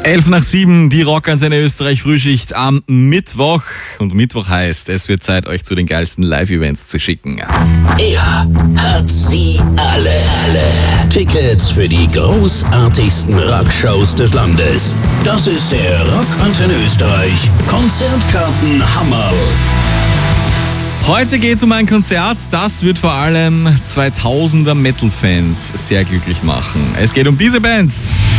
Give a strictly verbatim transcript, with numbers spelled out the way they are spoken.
Elf nach sieben, die Rockantenne Österreich Frühschicht am Mittwoch. Und Mittwoch heißt, es wird Zeit, euch zu den geilsten Live-Events zu schicken. Er hat sie alle. alle. Tickets für die großartigsten Rockshows des Landes. Das ist der Rockantenne Österreich Konzertkarten-Hammer. Heute geht es um ein Konzert, das wird vor allem zweitausender Metal-Fans sehr glücklich machen. Es geht um diese Bands.